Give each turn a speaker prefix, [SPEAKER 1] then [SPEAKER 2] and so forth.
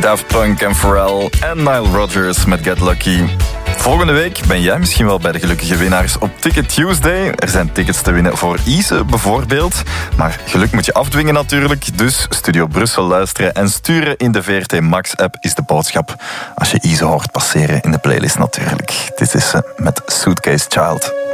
[SPEAKER 1] Daft Punk en Pharrell en Nile Rodgers met Get Lucky. Volgende week ben jij misschien wel bij de gelukkige winnaars op Ticket Tuesday. Er zijn tickets te winnen voor Ise bijvoorbeeld. Maar geluk moet je afdwingen natuurlijk. Dus Studio Brussel luisteren en sturen in de VRT Max-app is de boodschap. Als je Ise hoort passeren in de playlist natuurlijk. Dit is ze met Suitcase Child.